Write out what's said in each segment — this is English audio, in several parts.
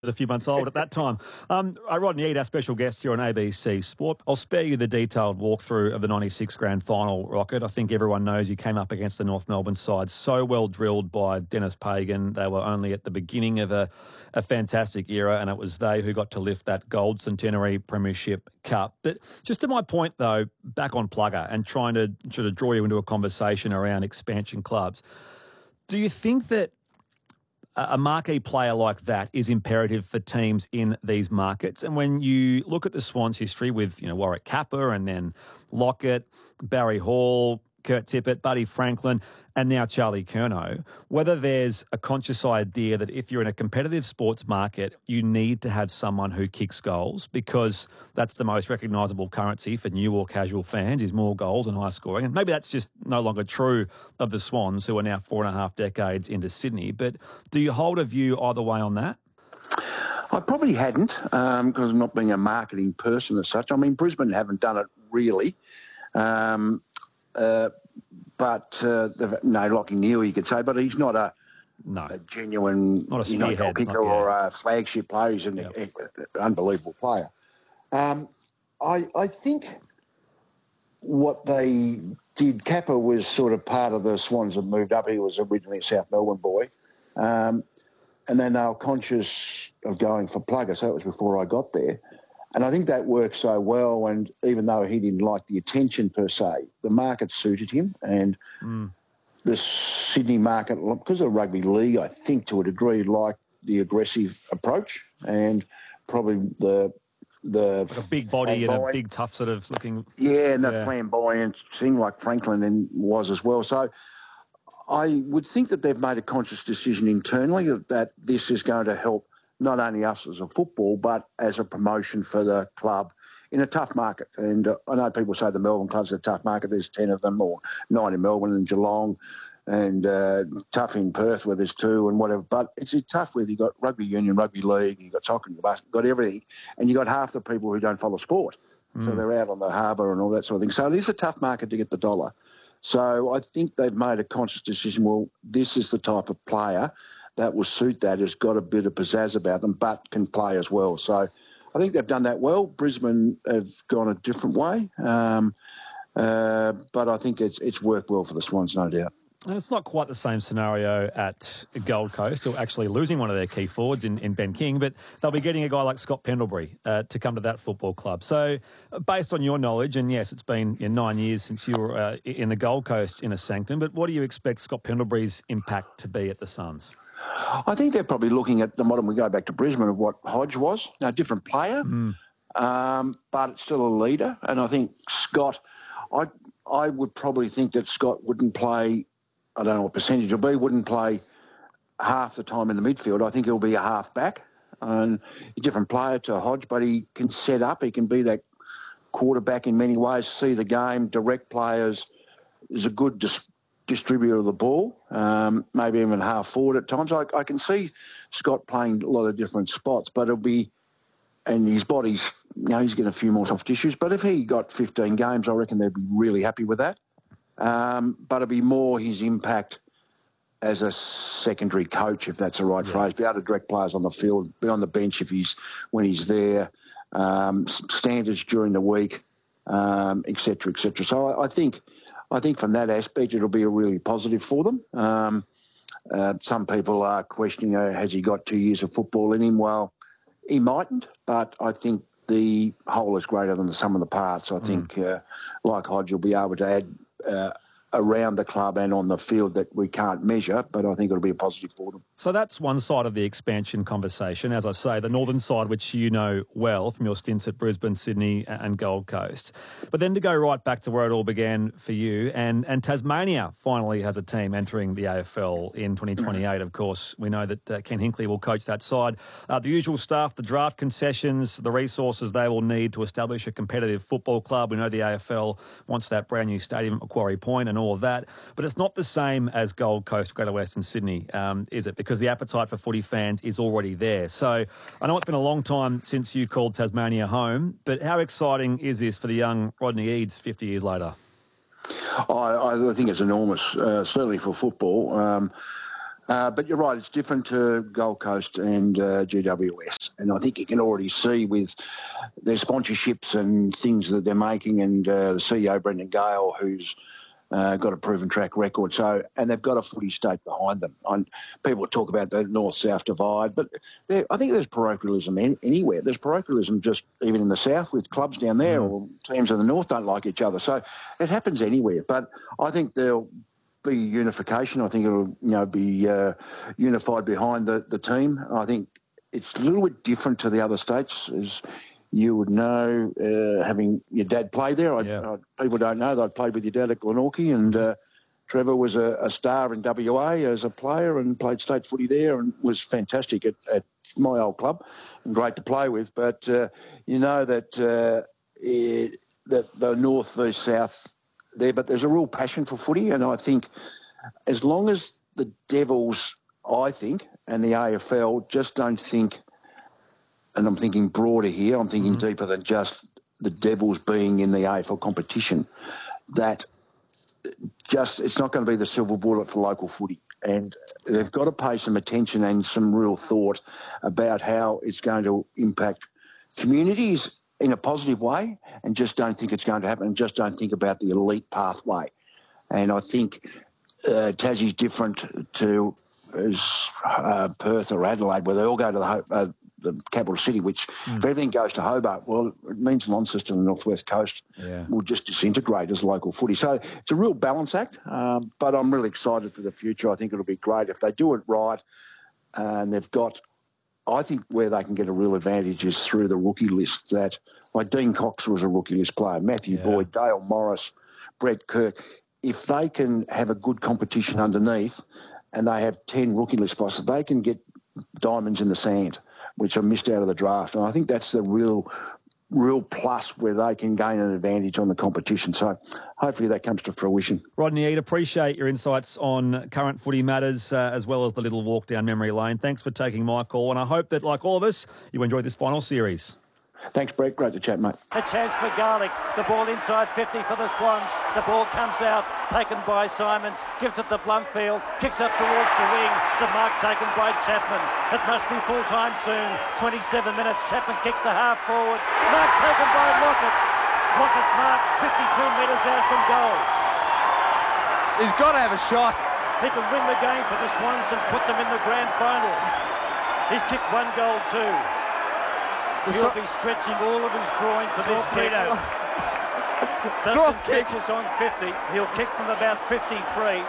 a few months old at that time. Rodney Eade, our special guest here on ABC Sport. I'll spare you the detailed walkthrough of the 96 grand final, Rocket. I think everyone knows you came up against the North Melbourne side so well drilled by Dennis Pagan. They were only at the beginning of a fantastic era, and it was they who got to lift that gold centenary premiership cup. But just to my point, though, back on Plugger and trying to sort of draw you into a conversation around expansion clubs, do you think that a marquee player like that is imperative for teams in these markets? And when you look at the Swans' history with, Warwick Capper and then Lockett, Barry Hall, Kurt Tippett, Buddy Franklin, and now Charlie Curnow, whether there's a conscious idea that if you're in a competitive sports market, you need to have someone who kicks goals because that's the most recognisable currency for new or casual fans is more goals and high scoring. And maybe that's just no longer true of the Swans, who are now 4.5 decades into Sydney. But do you hold a view either way on that? I probably hadn't because I'm not being a marketing person as such. I mean, Brisbane haven't done it really. Lachie Neale, you could say, but he's not a genuine not a goal kicker or a flagship player. He's an unbelievable player. I think what they did, Capper was sort of part of the Swans that moved up. He was originally a South Melbourne boy. And then they were conscious of going for Plugger, so that was before I got there. And I think that worked so well, and even though he didn't like the attention per se, the market suited him, and the Sydney market, because of the rugby league, I think to a degree, liked the aggressive approach and probably the like a big body and a big tough sort of looking... Yeah, and the flamboyant thing like Franklin was as well. So I would think that they've made a conscious decision internally that this is going to help not only us as a football, but as a promotion for the club in a tough market. And I know people say the Melbourne club's a tough market. There's 10 of them, or 9 in Melbourne and Geelong, and tough in Perth where there's 2 and whatever. But it's tough where you've got rugby union, rugby league, you've got soccer, you've got everything, and you've got half the people who don't follow sport. So they're out on the harbour and all that sort of thing. So it is a tough market to get the dollar. So I think they've made a conscious decision, well, this is the type of player that will suit that, has got a bit of pizzazz about them, but can play as well. So I think they've done that well. Brisbane have gone a different way, but I think it's worked well for the Swans, no doubt. And it's not quite the same scenario at Gold Coast, or actually losing one of their key forwards in Ben King, but they'll be getting a guy like Scott Pendlebury to come to that football club. So based on your knowledge, and yes, it's been 9 years since you were in the Gold Coast in a sanctum, but what do you expect Scott Pendlebury's impact to be at the Suns? I think they're probably looking at the model, we go back to Brisbane, of what Hodge was. Now, a different player, but still a leader. And I think Scott, I would probably think that Scott wouldn't play, I don't know what percentage it'll be, wouldn't play half the time in the midfield. I think he'll be a half-back. And a different player to Hodge, but he can set up. He can be that quarterback in many ways, see the game, direct players. Is a good distributor of the ball, maybe even half forward at times. I can see Scott playing a lot of different spots, but it'll be, and his body's, he's getting a few more soft tissues, but if he got 15 games, I reckon they'd be really happy with that. But it'll be more his impact as a secondary coach, if that's the right phrase, be able to direct players on the field, be on the bench when he's there, standards during the week, et cetera, et cetera. So I think from that aspect, it'll be a really positive for them. Some people are questioning, has he got 2 years of football in him? Well, he mightn't, but I think the whole is greater than the sum of the parts. I think, like Hodge, you'll be able to add around the club and on the field that we can't measure, but I think it'll be a positive for them. So that's one side of the expansion conversation. As I say, the northern side, which you know well from your stints at Brisbane, Sydney and Gold Coast. But then to go right back to where it all began for you, and Tasmania finally has a team entering the AFL in 2028. Of course, we know that Ken Hinkley will coach that side. The usual stuff, the draft concessions, the resources they will need to establish a competitive football club. We know the AFL wants that brand new stadium at Macquarie Point and all of that. But it's not the same as Gold Coast, Greater Western Sydney, is it? Because the appetite for footy fans is already there. So I know it's been a long time since you called Tasmania home, but how exciting is this for the young Rodney Eads 50 years later? I think it's enormous, certainly for football. But you're right, it's different to Gold Coast and GWS. And I think you can already see with their sponsorships and things that they're making, and the CEO, Brendan Gale, who's got a proven track record. So, and they've got a footy state behind them. People talk about the north-south divide, but I think there's parochialism anywhere. There's parochialism just even in the south with clubs down there, or teams in the north don't like each other. So it happens anywhere. But I think there'll be unification. I think it'll be unified behind the team. I think it's a little bit different to the other states, as you would know, having your dad play there. People don't know that I played with your dad at Glenorchy, and Trevor was a star in WA as a player and played state footy there and was fantastic at my old club and great to play with. But you know that the north versus south there, but there's a real passion for footy, and I think as long as the Devils, I think, and the AFL just don't think, and I'm thinking broader here, I'm thinking deeper than just the Devils being in the AFL competition, that it's not going to be the silver bullet for local footy. And they've got to pay some attention and some real thought about how it's going to impact communities in a positive way, and just don't think it's going to happen, and just don't think about the elite pathway. And I think Tassie's different to Perth or Adelaide, where they all go to the capital city, which if everything goes to Hobart, well, it means Launceston and the Northwest Coast will just disintegrate as local footy. So it's a real balance act, but I'm really excited for the future. I think it'll be great if they do it right, and they've got, I think where they can get a real advantage is through the rookie list. That, like Dean Cox was a rookie list player, Matthew Boyd, Dale Morris, Brett Kirk. If they can have a good competition underneath and they have 10 rookie list spots, they can get diamonds in the sand, which are missed out of the draft. And I think that's the real plus where they can gain an advantage on the competition. So hopefully that comes to fruition. Rodney Eade, appreciate your insights on current footy matters as well as the little walk down memory lane. Thanks for taking my call, and I hope that, like all of us, you enjoyed this final series. Thanks, Brett. Great to chat, mate. A chance for Garlick. The ball inside 50 for the Swans. The ball comes out, taken by Simons. Gives it to Bluntfield. Kicks up towards the wing. The mark taken by Chapman. It must be full-time soon. 27 minutes. Chapman kicks to half forward. Mark taken by Lockett. Lockett's mark 52 metres out from goal. He's got to have a shot. He can win the game for the Swans and put them in the grand final. He's kicked one goal too. He'll be stretching all of his groin for this kick. Dustin catches on 50. He'll kick from about 53.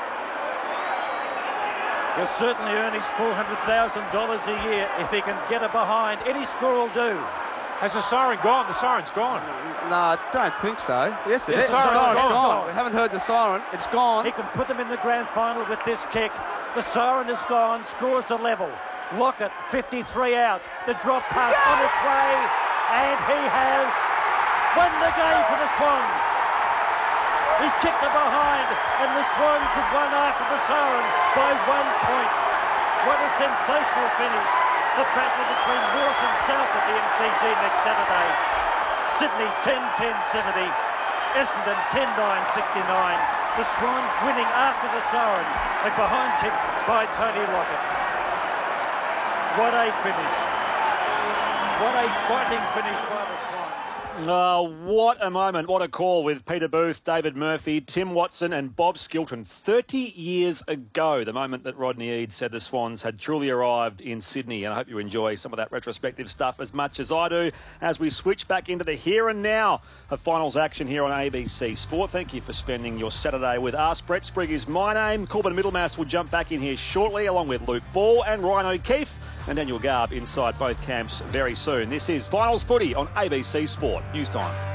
He'll certainly earn his $400,000 a year if he can get it behind. Any score will do. Has the siren gone? The siren's gone. No, I don't think so. Yes, it is. The siren's gone. We haven't heard the siren. It's gone. He can put them in the grand final with this kick. The siren is gone. Scores a level. Lockett, 53 out. The drop pass on its way. And he has won the game for the Swans. He's kicked it behind, and the Swans have won after the siren by 1 point. What a sensational finish. The battle between North and South at the MCG next Saturday. Sydney 10-10-70. Essendon 10-9-69. The Swans winning after the siren. A behind kick by Tony Lockett. What a finish. What a fighting finish by the Swans. What a moment. What a call with Peter Booth, David Murphy, Tim Watson and Bob Skilton. 30 years ago, the moment that Rodney Eade said the Swans had truly arrived in Sydney. And I hope you enjoy some of that retrospective stuff as much as I do as we switch back into the here and now of finals action here on ABC Sport. Thank you for spending your Saturday with us. Brett Sprigg is my name. Corbin Middlemass will jump back in here shortly along with Luke Ball and Ryan O'Keefe and Daniel Garb inside both camps very soon. This is Finals Footy on ABC Sport. News time.